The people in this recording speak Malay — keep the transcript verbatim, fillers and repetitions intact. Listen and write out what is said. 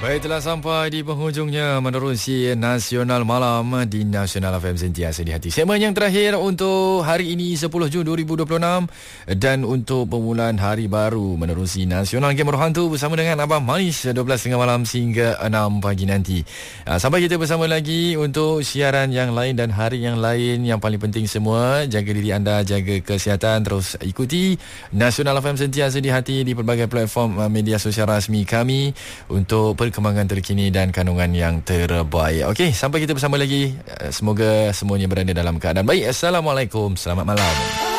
Baik, telah sampai di penghujungnya menerusi Nasional Malam di Nasional F M Sentiasa di Hati. Segmen yang terakhir untuk hari ini sepuluh Jun dua ribu dua puluh enam dan untuk permulaan hari baru menerusi Nasional Game Rohantu bersama dengan Abang Manis dua belas tiga puluh malam hingga enam pagi nanti. Sampai kita bersama lagi untuk siaran yang lain dan hari yang lain. Yang paling penting semua, jaga diri anda, jaga kesihatan, terus ikuti Nasional F M Sentiasa di Hati di pelbagai platform media sosial rasmi kami untuk perkembangan terkini dan kandungan yang terbaik. Okey, sampai kita bersama lagi. Semoga semuanya berada dalam keadaan baik. Assalamualaikum. Selamat malam.